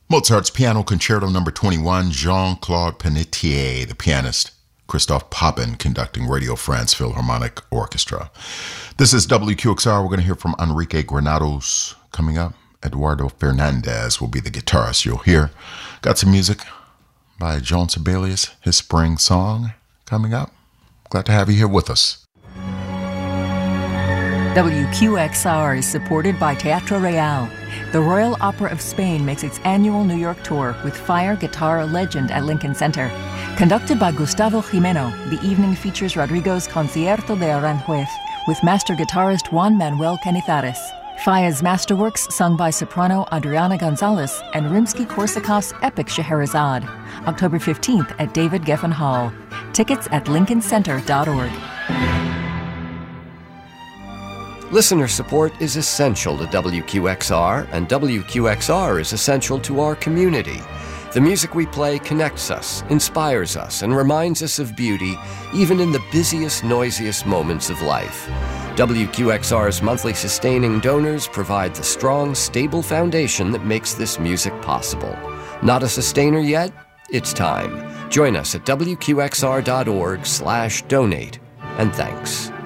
Mozart's Piano Concerto No. 21, Jean-Claude Pelletier, the pianist. Christoph Papen conducting Radio France Philharmonic Orchestra. This is WQXR. We're going to hear from Enrique Granados coming up. Eduardo Fernandez will be the guitarist you'll hear. Got some music by Joan Sibelius, his spring song coming up. Glad to have you here with us. WQXR is supported by Teatro Real. The Royal Opera of Spain makes its annual New York tour with Fire Guitar Legend at Lincoln Center. Conducted by Gustavo Jimeno, the evening features Rodrigo's Concierto de Aranjuez with master guitarist Juan Manuel Canizares. Faya's masterworks sung by soprano Adriana Gonzalez and Rimsky-Korsakov's epic Scheherazade. October 15th at David Geffen Hall. Tickets at lincolncenter.org. Listener support is essential to WQXR, and WQXR is essential to our community. The music we play connects us, inspires us, and reminds us of beauty, even in the busiest, noisiest moments of life. WQXR's monthly sustaining donors provide the strong, stable foundation that makes this music possible. Not a sustainer yet? It's time. Join us at WQXR.org/donate. And thanks.